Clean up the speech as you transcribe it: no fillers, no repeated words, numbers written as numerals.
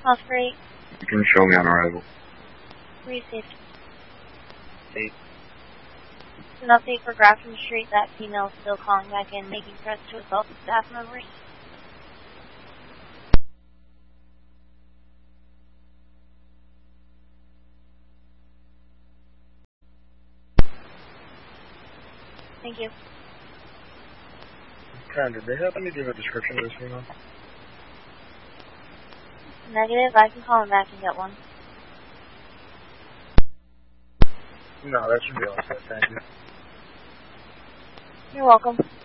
Oscar 8. You can show me on arrival. Received. 8. An update for Grafton Street. That female is still calling back in, making threats to assault the staff members. Thank you. Karen, did they happen to give a description of this female? Negative. I can call him back and get one. No, that should be all set. Thank you. You're welcome.